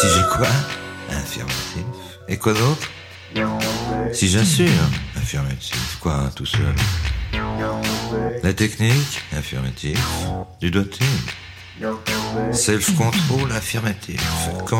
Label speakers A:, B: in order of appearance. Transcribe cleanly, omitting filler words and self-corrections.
A: Si j'ai quoi? Affirmatif. Et quoi d'autre? Si j'assure? Affirmatif. Quoi, hein, tout seul? La technique? Affirmatif. Du doigté? Self-control? Affirmatif. Comment